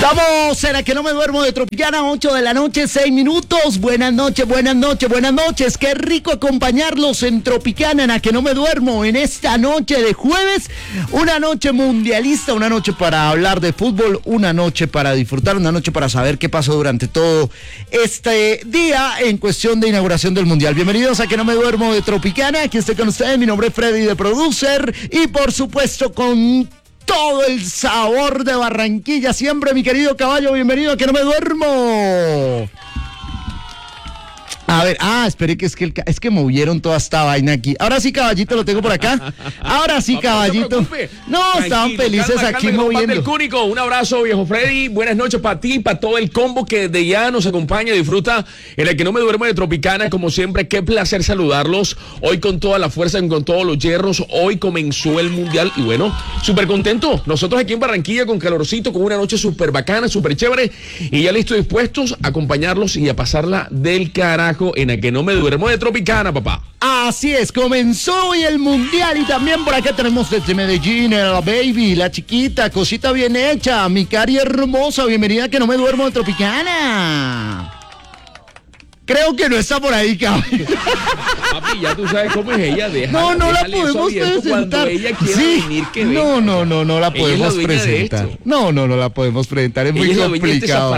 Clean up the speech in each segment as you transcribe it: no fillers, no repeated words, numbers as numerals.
Estamos en La Que No Me Duermo de Tropicana, 8 de la noche, 6 minutos. Buenas noches, buenas noches, buenas noches. Qué rico acompañarlos en Tropicana, en La Que No Me Duermo, en esta noche de jueves. Una noche mundialista, una noche para hablar de fútbol, una noche para disfrutar, una noche para saber qué pasó durante todo este día en cuestión de inauguración del Mundial. Bienvenidos a Que No Me Duermo de Tropicana. Aquí estoy con ustedes, mi nombre es Freddy de Producer y por supuesto con todo el sabor de Barranquilla, siempre mi querido caballo, bienvenido a Que No Me Duermo. A ver, espere que es que movieron toda esta vaina aquí. Ahora sí, caballito, lo tengo por acá. Ahora sí, caballito. No, estaban felices aquí moviendo. El Cúnico, un abrazo, viejo Freddy. Buenas noches para ti, para todo el combo que de ya nos acompaña, disfruta en El Que No Me Duermo de Tropicana. Como siempre, qué placer saludarlos. Hoy con toda la fuerza, con todos los hierros. Hoy comenzó el Mundial y bueno, súper contento. Nosotros aquí en Barranquilla con calorcito, con una noche súper bacana, súper chévere. Y ya listos, dispuestos a acompañarlos y a pasarla del carajo en El Que No Me Duermo de Tropicana, papá. Así es, comenzó hoy el Mundial y también por acá tenemos desde Medellín, la baby, la chiquita, cosita bien hecha, mi cari hermosa, bienvenida a Que No Me Duermo de Tropicana. Creo que no está por ahí, cabrón. Papi, ya tú sabes cómo es ella. No la podemos presentar. Ella quiere venir, que no la podemos presentar. No la podemos presentar, es muy complicado.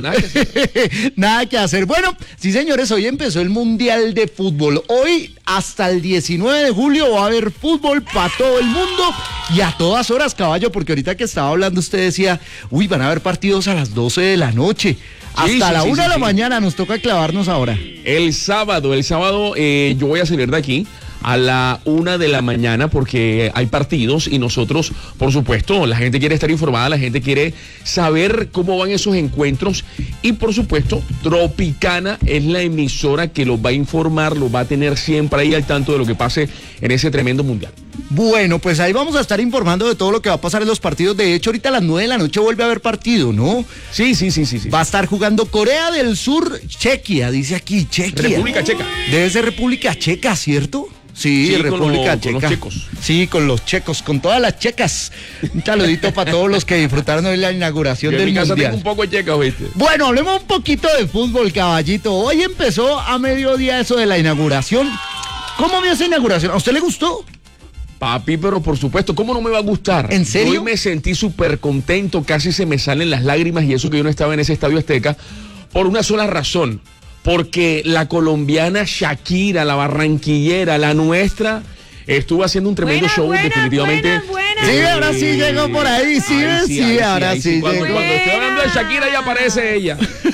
Nada que hacer. Bueno, sí, señores, hoy empezó el Mundial de Fútbol. Hoy hasta el 19 de julio va a haber fútbol para todo el mundo y a todas horas, caballo, porque ahorita que estaba hablando usted decía, van a haber partidos a las 12 de la noche. Hasta la 1 de la mañana nos toca clavarnos ahora. El sábado yo voy a salir de aquí a la 1 de la mañana porque hay partidos y nosotros, por supuesto, la gente quiere estar informada, la gente quiere saber cómo van esos encuentros y por supuesto, Tropicana es la emisora que los va a informar, los va a tener siempre ahí al tanto de lo que pase en ese tremendo mundial. Bueno, pues ahí vamos a estar informando de todo lo que va a pasar en los partidos. De hecho, ahorita a las 9 de la noche vuelve a haber partido, ¿no? Sí. Va a estar jugando Corea del Sur, Chequia, dice aquí, Chequia. República Checa. Debe ser República Checa, ¿cierto? Sí, República Checa. Con los checos. Sí, con los checos, con todas las checas. Un saludito para todos los que disfrutaron hoy la inauguración del Mundial. Tengo un poco de checa, ¿viste? Bueno, hablemos un poquito de fútbol, caballito. Hoy empezó a mediodía eso de la inauguración. ¿Cómo vio esa inauguración? ¿A usted le gustó? Papi, pero por supuesto, ¿cómo no me va a gustar? ¿En serio? Hoy me sentí súper contento, casi se me salen las lágrimas y eso que yo no estaba en ese Estadio Azteca, por una sola razón. Porque la colombiana Shakira, la barranquillera, la nuestra, estuvo haciendo un tremendo show, definitivamente. Sí, ahora sí llegó por ahí, sí, ahora sí llegó. Cuando estoy hablando de Shakira, ya aparece ella.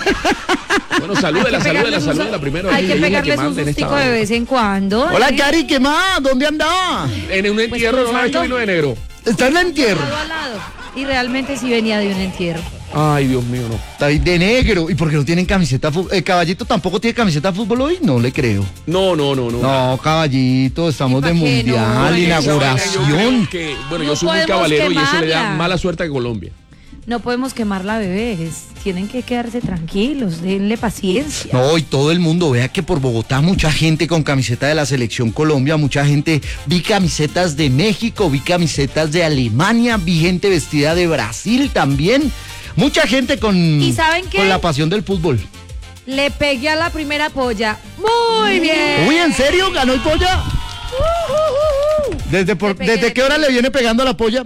Bueno, salúdela primero. Hay que pegarles un sustico de vez en cuando. Hola, Cari, ¿qué más? ¿Dónde andaba? En un entierro, no, esto vino de negro. Está en el entierro. Al lado. Y realmente sí venía de un entierro. Ay, Dios mío, no. Está ahí de negro. ¿Y por qué no tienen camiseta? Caballito tampoco tiene camiseta de fútbol hoy. No le creo. No. No, Caballito, estamos de mundial, inauguración. Yo soy un caballero y eso le da mala suerte a Colombia. No podemos quemarla, bebés. Tienen que quedarse tranquilos, denle paciencia. No, y todo el mundo, vea que por Bogotá mucha gente con camiseta de la Selección Colombia, mucha gente, vi camisetas de México, vi camisetas de Alemania, vi gente vestida de Brasil también. Mucha gente con la pasión del fútbol. Le pegué a la primera polla. Muy bien. Uy, ¿en serio? ¿Ganó el polla? ¿Desde qué hora le viene pegando a la polla?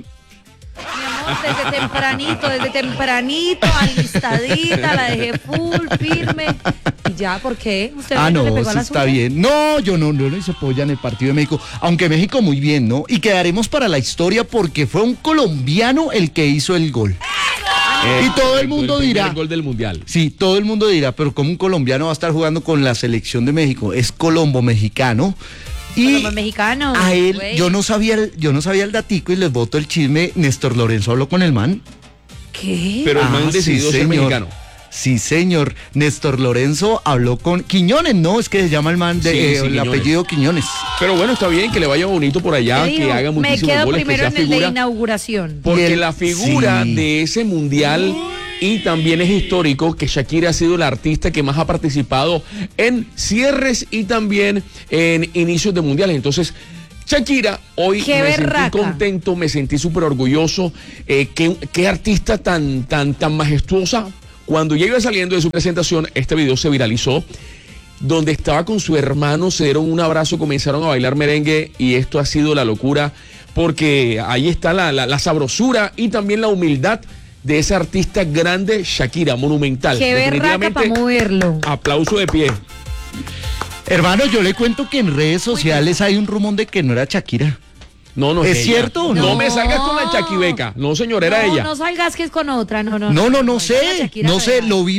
Desde tempranito, alistadita, la dejé full, firme. Y ya, ¿por qué? ¿Usted no, le pegó a la está bien. No, yo no hice polla en el partido de México. Aunque México muy bien, ¿no? Y quedaremos para la historia porque fue un colombiano el que hizo el gol. Y todo el mundo dirá. El gol del mundial. Sí, todo el mundo dirá, pero ¿cómo un colombiano va a estar jugando con la selección de México? Es colombo-mexicano. Y mexicano, a él, yo no sabía el datico y les boto el chisme. Néstor Lorenzo habló con el man. ¿Qué? Pero el man decidió ser mexicano. Sí, señor. Néstor Lorenzo habló con Quiñones, ¿no? Es que se llama el man de el apellido Quiñones. Pero bueno, está bien que le vaya bonito por allá, que haga muchísimos goles. Me quedo primero en el de inauguración. Porque la figura de ese mundial Y también es histórico que Shakira ha sido la artista que más ha participado en cierres y también en inicios de mundiales. Entonces, Shakira, hoy Qué me berraca. sentí contento, me sentí súper orgulloso. Qué artista tan majestuosa. Cuando ya iba saliendo de su presentación, este video se viralizó, donde estaba con su hermano, se dieron un abrazo, comenzaron a bailar merengue y esto ha sido la locura, porque ahí está la sabrosura y también la humildad de esa artista grande, Shakira, monumental. Qué berraca para moverlo. Aplauso de pie. Hermano, yo le cuento que en redes sociales hay un rumor de que no era Shakira. No, ¿Es ella. cierto? No No. me salgas con la Chaquibeca. No, señor, era ella. No salgas que es con otra, no. No sé, Shakira no de sé, verdad. lo vi